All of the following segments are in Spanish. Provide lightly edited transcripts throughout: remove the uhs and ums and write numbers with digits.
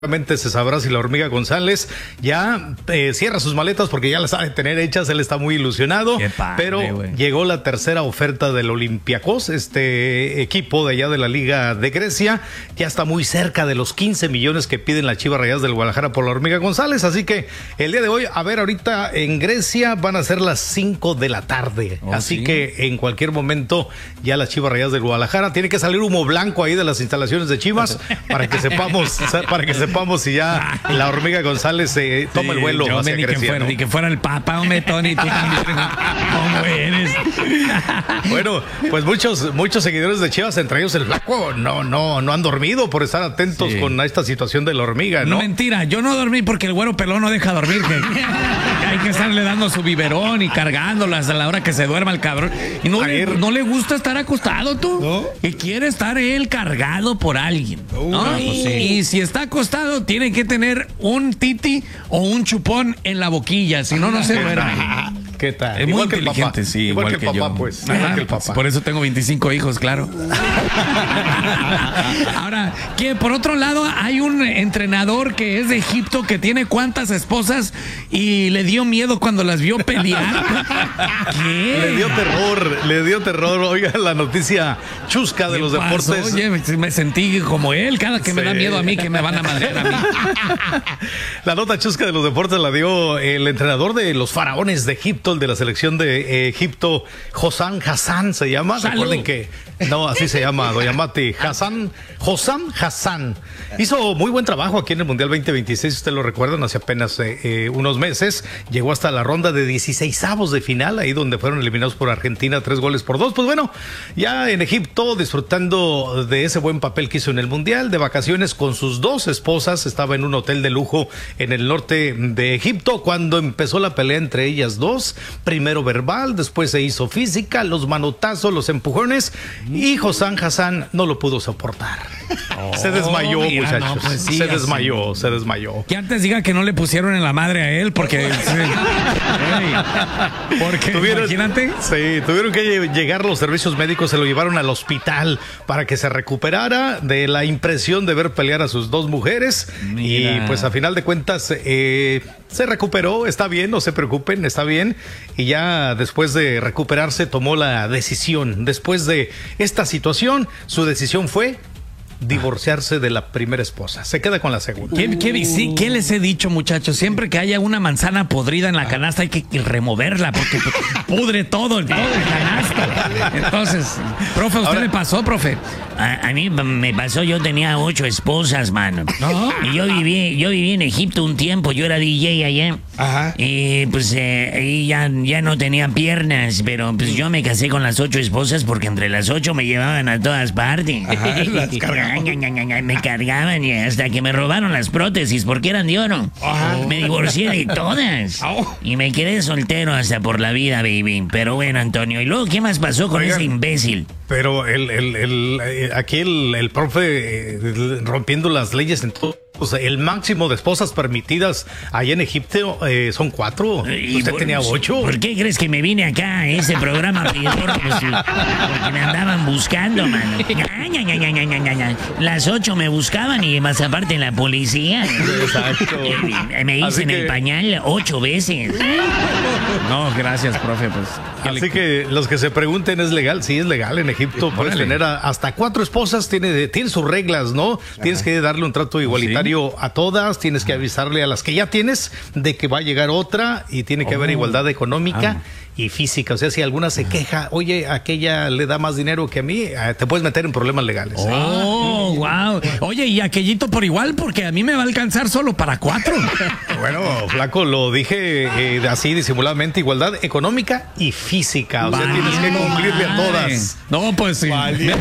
Seguramente se sabrá si la Hormiga González ya cierra sus maletas porque ya las sabe tener hechas. Él está muy ilusionado. Padre, pero llegó la tercera oferta del Olympiacos, este equipo de allá de la Liga de Grecia. Ya está muy cerca de los 15 millones que piden las Chivas Rayadas del Guadalajara por la Hormiga González. Así que el día de hoy, a ver, ahorita en Grecia van a ser las 5 de la tarde. Así que en cualquier momento ya las Chivas Rayadas del Guadalajara. Tiene que salir humo blanco ahí de las instalaciones de Chivas para que sepamos si ya la Hormiga González toma el vuelo hacia Grecia, ni que fuera el Papa, hombre, Tony, tú también. ¿Cómo eres? Bueno, pues muchos seguidores de Chivas, entre ellos el Flaco, no han dormido por estar atentos con esta situación de la Hormiga, ¿no? No, mentira, yo no dormí porque el güero pelón no deja dormir, que hay que estarle dando su biberón y cargándolas a la hora que se duerma el cabrón. Y no le gusta estar acostado, tú. ¿No? Y quiere estar él cargado por alguien, ¿no? Y si está acostado, tiene que tener un titi o un chupón en la boquilla, si no, no se duerme. ¿Qué tal? Es igual muy inteligente, sí. Igual que el papá, yo. pues. Igual que el papá. Por eso tengo 25 hijos, claro. Ahora, que por otro lado, hay un entrenador que es de Egipto que tiene cuántas esposas y le dio miedo cuando las vio pelear. ¿Qué? Le dio terror. Oiga, la noticia chusca de los deportes. Oye, me sentí como él, cada que me da miedo a mí, que me van a madrear a mí. La nota chusca de los deportes la dio el entrenador de los faraones de Egipto, el de la selección de Egipto, Hossam Hassan se llama. Recuerden que no, así se llama, doña Mati. Hossam Hassan hizo muy buen trabajo aquí en el Mundial 2026, ustedes lo recuerdan, hace apenas unos meses. Llegó hasta la ronda de 16avos de final, ahí donde fueron eliminados por Argentina 3-2. Pues bueno, ya en Egipto, disfrutando de ese buen papel que hizo en el Mundial, de vacaciones con sus dos esposas, estaba en un hotel de lujo en el norte de Egipto cuando empezó la pelea entre ellas dos. Primero verbal, después se hizo física, los manotazos, los empujones, y Hossam Hassan no lo pudo soportar. Se desmayó, muchachos. No, pues sí, se desmayó. Que antes diga que no le pusieron en la madre a él, porque imagínate. Sí, tuvieron que llegar los servicios médicos, se lo llevaron al hospital para que se recuperara de la impresión de ver pelear a sus dos mujeres. Mira. Y pues a final de cuentas se recuperó, está bien, no se preocupen, está bien. Y ya después de recuperarse tomó la decisión. Después de esta situación, su decisión fue divorciarse de la primera esposa. Se queda con la segunda. ¿Qué les he dicho, muchachos? Siempre que haya una manzana podrida en la canasta hay que removerla porque pudre todo el canasta. Entonces, profe, ¿a usted le pasó, profe? A mí me pasó, yo tenía 8 esposas, mano. ¿No? Y yo viví en Egipto un tiempo, yo era DJ allá. Ajá. Y pues ahí ya no tenía piernas, pero pues yo me casé con las 8 esposas porque entre las 8 me llevaban a todas partes. Ajá, las cargaban. Me cargaban y hasta que me robaron las prótesis porque eran de oro. Ajá. Me divorcié de todas. Y me quedé soltero hasta por la vida, baby. Pero bueno, Antonio, ¿y luego qué más pasó con ese imbécil? Pero aquí el profe rompiendo las leyes en todo. O sea, el máximo de esposas permitidas allá en Egipto son 4. Usted tenía 8. ¿Por qué crees que me vine acá a ese programa? Porque me andaban buscando, mano. Las 8 me buscaban y más aparte la policía. Exacto. Me hice en el pañal 8 veces. No, gracias, profe. Pues, así que los que se pregunten, ¿es legal? Sí, es legal en Egipto. Puedes tener hasta 4 esposas. Tiene sus reglas, ¿no? Ajá. Tienes que darle un trato igualitario a todas, tienes que avisarle a las que ya tienes de que va a llegar otra y tiene que haber igualdad económica y física. O sea, si alguna se queja, oye, aquella le da más dinero que a mí, te puedes meter en problemas legales. Oh, wow. Oye, y aquellito por igual, porque a mí me va a alcanzar solo para 4. Bueno, flaco, lo dije así disimuladamente, igualdad económica y física. O sea, tienes que cumplirle a todas. No, pues sí.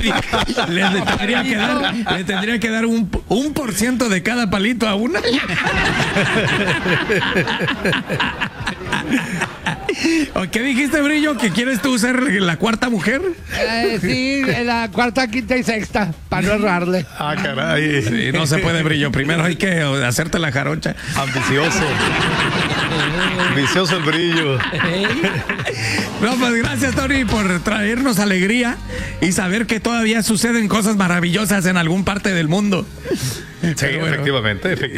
Le tendría que dar un % de cada palito a una. ¿Qué dijiste, Brillo? ¿Que quieres tú ser la cuarta mujer? Sí, la cuarta, quinta y sexta, para no errarle. Ah, caray. Sí, no se puede, Brillo. Primero hay que hacerte la jarocha. Ambicioso. Ambicioso el Brillo. No, pues gracias, Tony, por traernos alegría y saber que todavía suceden cosas maravillosas en algún parte del mundo. Sí, efectivamente.